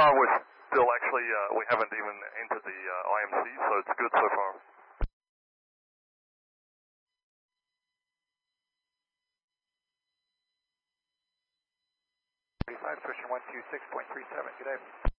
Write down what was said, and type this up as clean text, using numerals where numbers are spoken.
far we're still actually, we haven't even entered the IMC, so it's good so far. 35, pushing 126.37, good day.